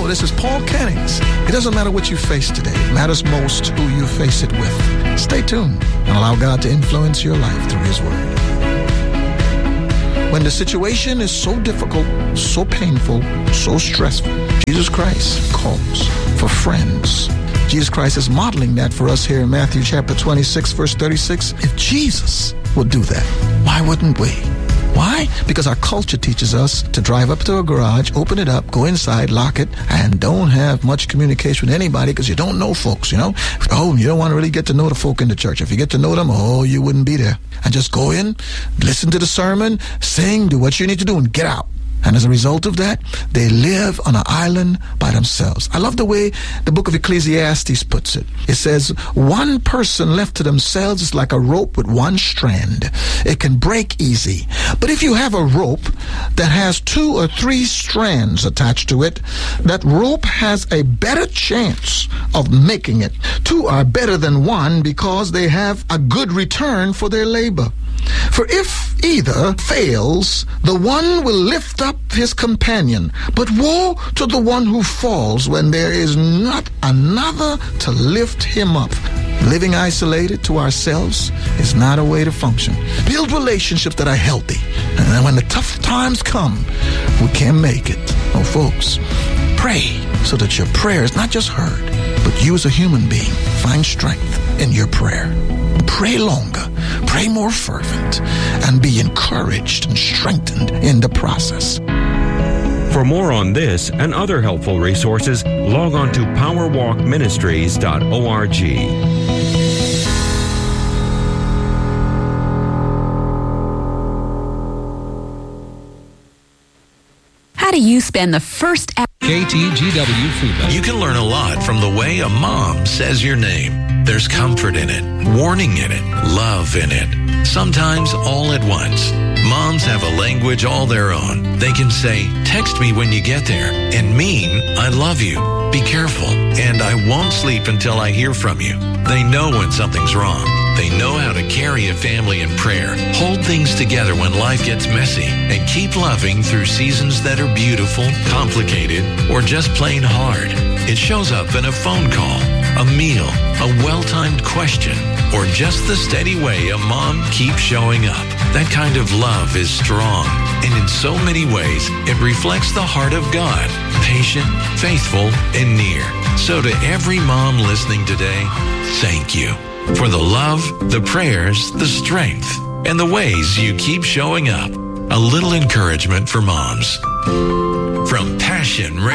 Hello, this is Paul Kennings. It doesn't matter what you face today. It matters most who you face it with. Stay tuned and allow God to influence your life through His Word. When the situation is so difficult, so painful, so stressful, Jesus Christ calls for friends. Jesus Christ is modeling that for us here in Matthew chapter 26, verse 36. If Jesus would do that, why wouldn't we? Why? Because our culture teaches us to drive up to a garage, open it up, go inside, lock it, and don't have much communication with anybody because you don't know folks, you know? Oh, you don't want to really get to know the folk in the church. If you get to know them, oh, you wouldn't be there. And just go in, listen to the sermon, sing, do what you need to do, and get out. And as a result of that, they live on an island by themselves. I love the way the book of Ecclesiastes puts it. It says, one person left to themselves is like a rope with one strand. It can break easy. But if you have a rope that has 2 or 3 strands attached to it, that rope has a better chance of making it. 2 are better than 1 because they have a good return for their labor. For if either fails, the one will lift up his companion. But woe to the one who falls when there is not another to lift him up. Living isolated to ourselves is not a way to function. Build relationships that are healthy. And then when the tough times come, we can't make it. Oh, folks, pray so that your prayer is not just heard, but you as a human being find strength in your prayer. Pray longer, pray more fervent, and be encouraged and strengthened in the process. For more on this and other helpful resources, log on to powerwalkministries.org. How do you spend the first hour? KTGW Food. You can learn a lot from the way a mom says your name. There's comfort in it, warning in it, love in it. Sometimes all at once. Moms have a language all their own. They can say, text me when you get there, and mean, I love you, be careful, and I won't sleep until I hear from you. They know when something's wrong. They know how to carry a family in prayer, hold things together when life gets messy, and keep loving through seasons that are beautiful, complicated, or just plain hard. It shows up in a phone call, a meal, a well-timed question, or just the steady way a mom keeps showing up. That kind of love is strong, and in so many ways, it reflects the heart of God, patient, faithful, and near. So to every mom listening today, thank you for the love, the prayers, the strength, and the ways you keep showing up. A little encouragement for moms. From Passion